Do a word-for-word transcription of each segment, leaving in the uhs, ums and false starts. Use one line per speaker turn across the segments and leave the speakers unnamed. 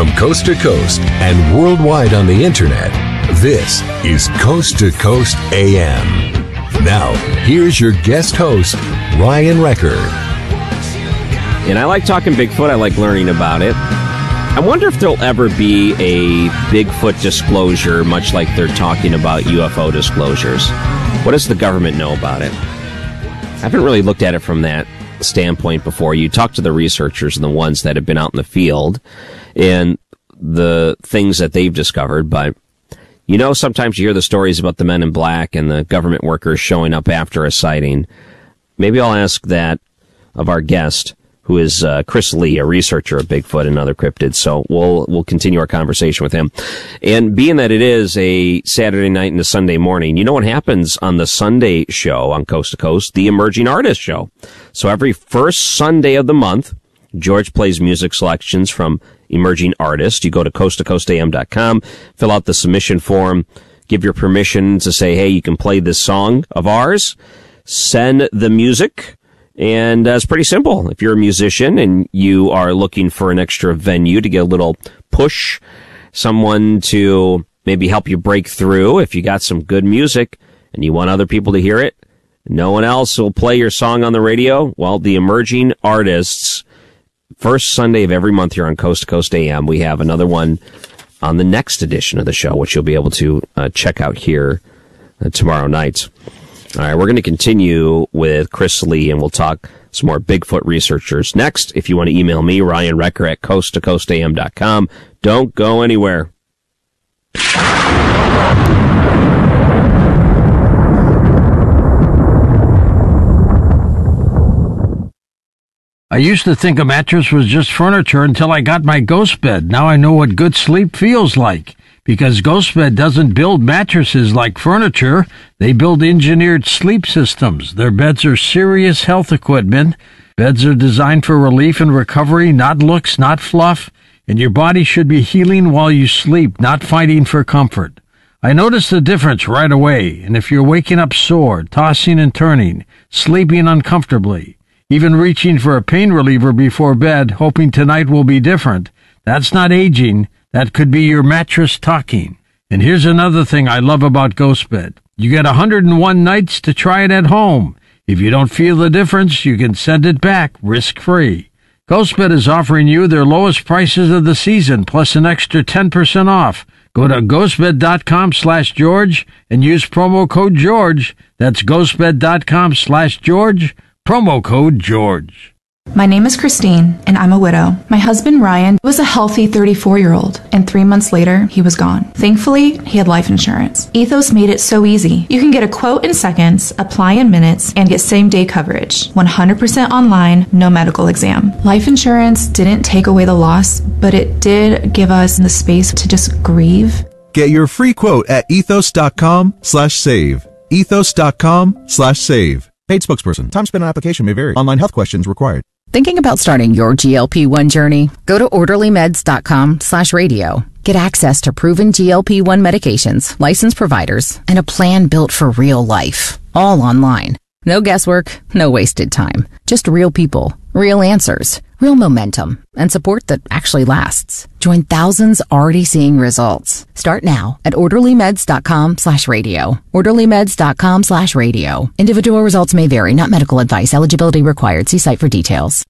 From coast to coast and worldwide on the internet, this is Coast to Coast A M. Now, here's your guest host, Ryan Recker.
And I like talking Bigfoot. I like learning about it. I wonder if there'll ever be a Bigfoot disclosure, much like they're talking about U F O disclosures. What does the government know about it? I haven't really looked at it from that standpoint before. You talk to the researchers and the ones that have been out in the field and the things that they've discovered, but you know, sometimes you hear the stories about the men in black and the government workers showing up after a sighting. Maybe I'll ask that of our guest, who is uh, Chris Lee, a researcher of Bigfoot and other cryptids. So we'll we'll continue our conversation with him. And being that it is a Saturday night and a Sunday morning, you know what happens on the Sunday show on Coast to Coast? The Emerging Artist Show. So every first Sunday of the month, George plays music selections from emerging artists. You go to coast to coast a m dot com, fill out the submission form, give your permission to say, hey, you can play this song of ours, send the music. And uh, it's pretty simple. If you're a musician and you are looking for an extra venue to get a little push, someone to maybe help you break through, if you got some good music and you want other people to hear it, no one else will play your song on the radio, well, the Emerging Artists, first Sunday of every month here on Coast to Coast A M, we have another one on the next edition of the show, which you'll be able to uh, check out here uh, tomorrow night. All right, we're going to continue with Chris Lee, and we'll talk some more Bigfoot researchers next. If you want to email me, Ryan Recker at coast to coast a m dot com. Don't go anywhere.
I used to think a mattress was just furniture until I got my Ghost Bed. Now I know what good sleep feels like. Because Ghost Bed doesn't build mattresses like furniture, they build engineered sleep systems. Their beds are serious health equipment. Beds are designed for relief and recovery, not looks, not fluff. And your body should be healing while you sleep, not fighting for comfort. I noticed the difference right away. And if you're waking up sore, tossing and turning, sleeping uncomfortably, even reaching for a pain reliever before bed, hoping tonight will be different, that's not aging. That could be your mattress talking. And here's another thing I love about Ghost Bed. You get one hundred one nights to try it at home. If you don't feel the difference, you can send it back risk-free. Ghost Bed is offering you their lowest prices of the season, plus an extra ten percent off. Go to ghostbed.com slash George and use promo code George. That's ghostbed.com slash George, promo code George.
My name is Christine, and I'm a widow. My husband, Ryan, was a healthy thirty-four-year-old, and three months later, he was gone. Thankfully, he had life insurance. Ethos made it so easy. You can get a quote in seconds, apply in minutes, and get same-day coverage. one hundred percent online, no medical exam. Life insurance didn't take away the loss, but it did give us the space to just grieve.
Get your free quote at ethos.com slash save. Ethos.com slash save. Paid spokesperson. Time spent on application may vary. Online health questions required.
Thinking about starting your G L P one journey? Go to orderlymeds.com slash radio. Get access to proven G L P one medications, licensed providers, and a plan built for real life. All online. No guesswork, no wasted time. Just real people, real answers, real momentum, and support that actually lasts. Join thousands already seeing results. Start now at orderlymeds.com slash radio. orderlymeds.com slash radio. Individual results may vary, not medical advice. Eligibility required. See site for details.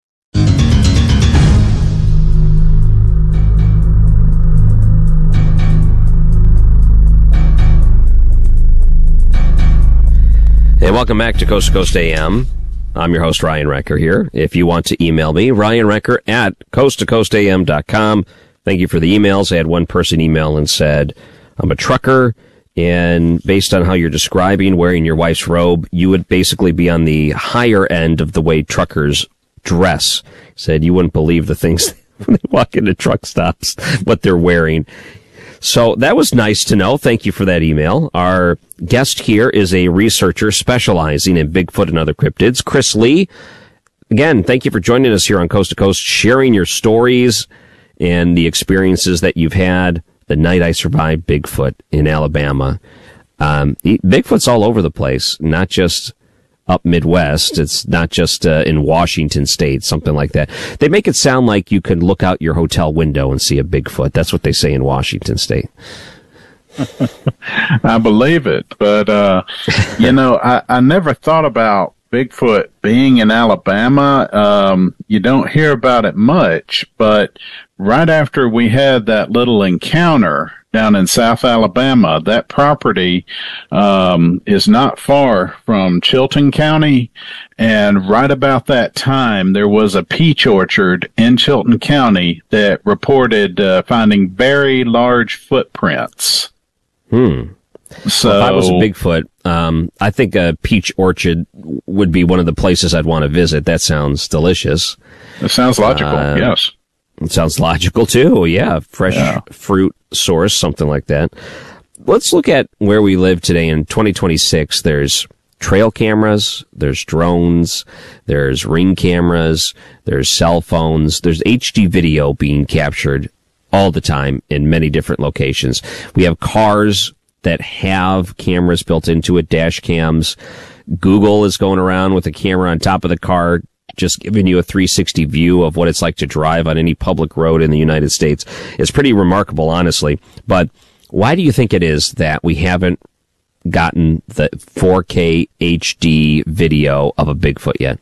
Hey, welcome back to Coast to Coast A M. I'm your host, Ryan Recker here. If you want to email me, Ryan Recker at coast to coast a m dot com. Thank you for the emails. I had one person email and said, I'm a trucker, and based on how you're describing wearing your wife's robe, you would basically be on the higher end of the way truckers dress. Said you wouldn't believe the things when they walk into truck stops, what they're wearing. So that was nice to know. Thank you for that email. Our guest here is a researcher specializing in Bigfoot and other cryptids, Chris Lee. Again, thank you for joining us here on Coast to Coast, sharing your stories and the experiences that you've had the night I survived Bigfoot in Alabama. Um, Bigfoot's all over the place, not just up Midwest. It's not just uh, in Washington State, something like that. They make it sound like you can look out your hotel window and see a Bigfoot. That's what they say in Washington State.
I believe it, but uh, you know, I, I never thought about Bigfoot being in Alabama. Um, you don't hear about it much, but right after we had that little encounter down in South Alabama, that property um, is not far from Chilton County, and right about that time, there was a peach orchard in Chilton County that reported uh, finding very large footprints.
Hmm.
So,
well, if I was a Bigfoot, um, I think a peach orchard would be one of the places I'd want to visit. That sounds delicious.
It sounds logical,
uh,
yes.
It sounds logical, too. Yeah, fresh
yeah.
fruit source, something like that. Let's look at where we live today in twenty twenty-six. There's trail cameras, there's drones, there's ring cameras, there's cell phones, there's H D video being captured all the time in many different locations. We have cars that have cameras built into it, dash cams. Google is going around with a camera on top of the car, just giving you a three sixty view of what it's like to drive on any public road in the United States. It's pretty remarkable, honestly. But why do you think it is that we haven't gotten the four K H D video of a Bigfoot yet?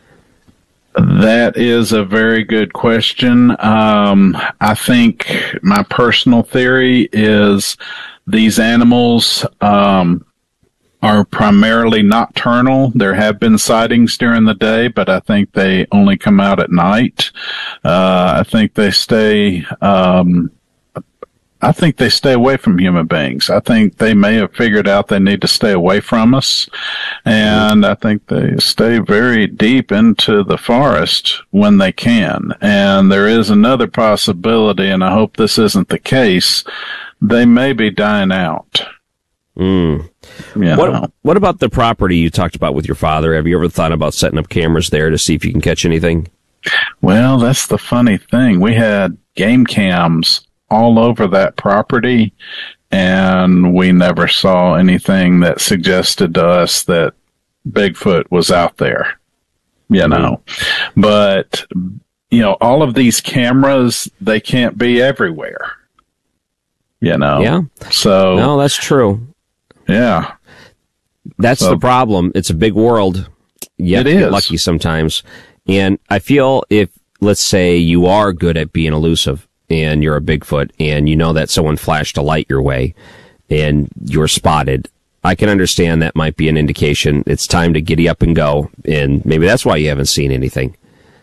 That is a very good question. Um, I think my personal theory is these animals um, are primarily nocturnal. There have been sightings during the day, but I think they only come out at night. Uh, I think they stay. Um, I think they stay away from human beings. I think they may have figured out they need to stay away from us. And I think they stay very deep into the forest when they can. And there is another possibility, and I hope this isn't the case. They may be dying out.
Mm.
You
what,
know.
what about the property you talked about with your father? Have you ever thought about setting up cameras there to see if you can catch anything?
Well, that's the funny thing. We had game cams all over that property, and we never saw anything that suggested to us that Bigfoot was out there, you know. Mm-hmm. But, you know, all of these cameras, they can't be everywhere, you know.
Yeah.
So.
No, that's true.
Yeah.
That's
so,
the problem. It's a big world. You have
it
to get
is.
lucky sometimes. And I feel if, let's say, you are good at being elusive, and you're a Bigfoot, and you know that someone flashed a light your way, and you're spotted, I can understand that might be an indication it's time to giddy up and go, and maybe that's why you haven't seen anything.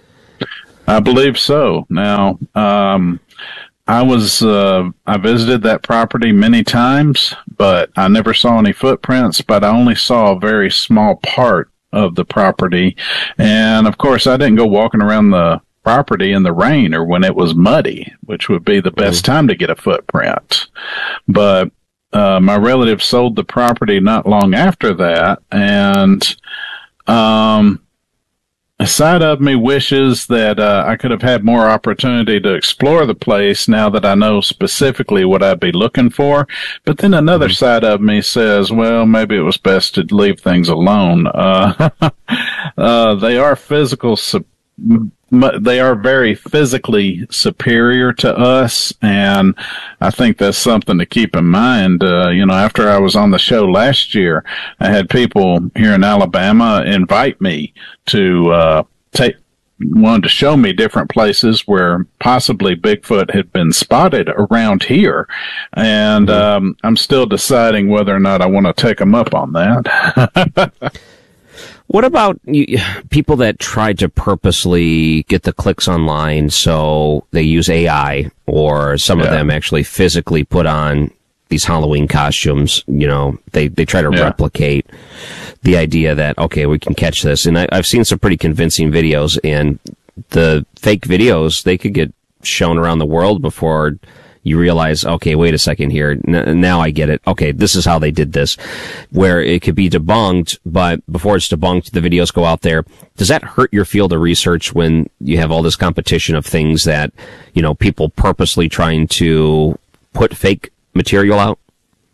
I believe so. Now, um, I was, uh, I visited that property many times, but I never saw any footprints, but I only saw a very small part of the property. And of course, I didn't go walking around the property in the rain or when it was muddy, which would be the best time to get a footprint. But uh, my relative sold the property not long after that, and um, a side of me wishes that uh, I could have had more opportunity to explore the place now that I know specifically what I'd be looking for. But then another mm-hmm. side of me says, well, maybe it was best to leave things alone. Uh, uh, they are physical support. They are very physically superior to us, and I think that's something to keep in mind. Uh, you know, after I was on the show last year, I had people here in Alabama invite me to uh, take, wanted to show me different places where possibly Bigfoot had been spotted around here, and um, I'm still deciding whether or not I want to take them up on that.
What about you, people that try to purposely get the clicks online, so they use A I, or some yeah. of them actually physically put on these Halloween costumes? You know, they, they try to yeah. replicate the idea that, okay, we can catch this. And I, I've seen some pretty convincing videos, and the fake videos, they could get shown around the world before you realize, okay, wait a second here. N- now I get it. Okay, this is how they did this, where it could be debunked, but before it's debunked, the videos go out there. Does that hurt your field of research when you have all this competition of things that, you know, people purposely trying to put fake material out?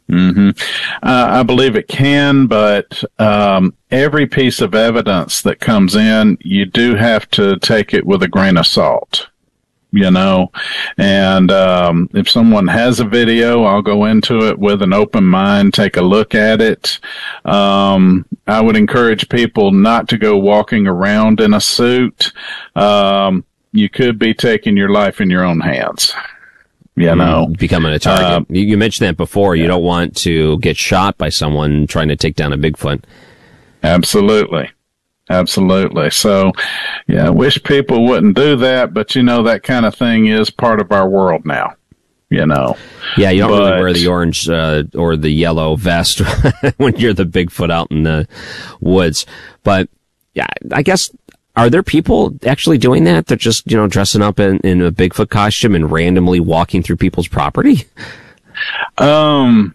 Mm-hmm. Uh, I believe it can, but um, every piece of evidence that comes in, you do have to take it with a grain of salt, you know. And um, if someone has a video, I'll go into it with an open mind, take a look at it. Um, I would encourage people not to go walking around in a suit. Um, you could be taking your life in your own hands. You know,
becoming a target. Uh, you, you mentioned that before. You yeah. don't want to get shot by someone trying to take down a Bigfoot.
Absolutely. Absolutely. So, yeah, I wish people wouldn't do that, but you know, that kind of thing is part of our world now, you know.
Yeah, you don't
but,
really wear the orange uh, or the yellow vest when you're the Bigfoot out in the woods. But, yeah, I guess... Are there people actually doing that? They're just, you know, dressing up in, in a Bigfoot costume and randomly walking through people's property?
Um,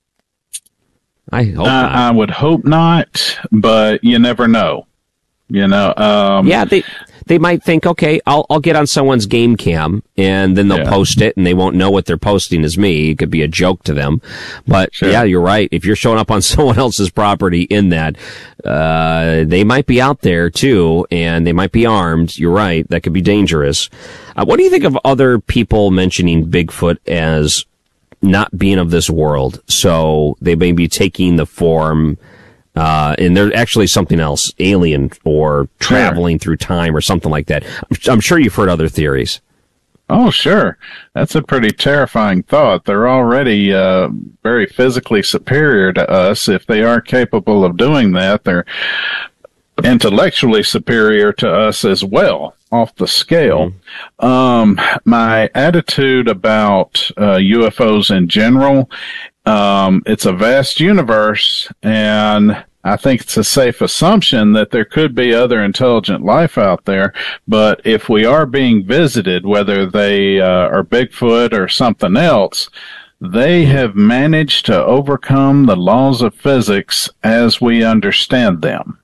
I hope
I,
not.
I would hope not, but you never know. You know, um,
yeah, they they might think, okay, I'll I'll get on someone's game cam, and then they'll yeah. post it, and they won't know what they're posting is me. It could be a joke to them, but sure. yeah, you're right. If you're showing up on someone else's property in that, uh, they might be out there too, and they might be armed. You're right. That could be dangerous. Uh, what do you think of other people mentioning Bigfoot as not being of this world? So they may be taking the form. Uh, and they're actually something else, alien or traveling sure. through time or something like that. I'm, I'm sure you've heard other theories.
Oh, sure. That's a pretty terrifying thought. They're already uh, very physically superior to us. If they are capable of doing that, they're intellectually superior to us as well, off the scale. Mm-hmm. Um, my attitude about uh, U F Os in general, um, it's a vast universe, and I think it's a safe assumption that there could be other intelligent life out there. But if we are being visited, whether they uh, are Bigfoot or something else, they have managed to overcome the laws of physics as we understand them.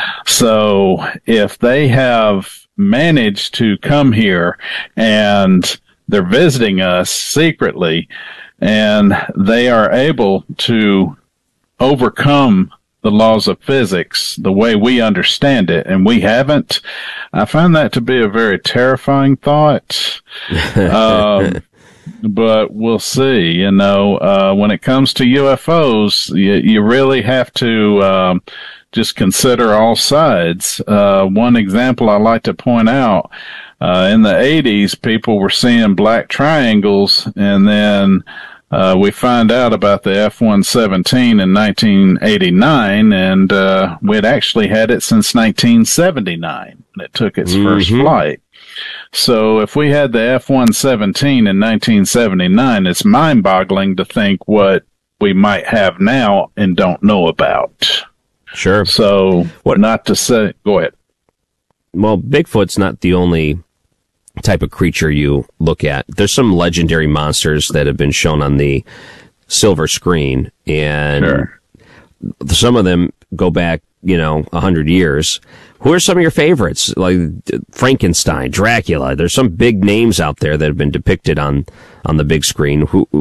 So if they have managed to come here and they're visiting us secretly, and they are able to overcome the laws of physics the way we understand it, and we haven't, I find that to be a very terrifying thought. um, but we'll see. You know, uh, when it comes to U F Os, you, you really have to um, just consider all sides. Uh, one example I like to point out, uh, in the eighties, people were seeing black triangles, and then Uh, we find out about the F one seventeen in nineteen eighty-nine, and uh, we had actually had it since nineteen seventy-nine. It took its mm-hmm. first flight. So if we had the F one seventeen in nineteen seventy-nine, it's mind-boggling to think what we might have now and don't know about.
Sure.
So what not to say, go ahead.
Well, Bigfoot's not the only type of creature you look at. There's some legendary monsters that have been shown on the silver screen, and sure. some of them go back, you know, a hundred years. Who are some of your favorites? Like Frankenstein, Dracula. There's some big names out there that have been depicted on, on the big screen. Who,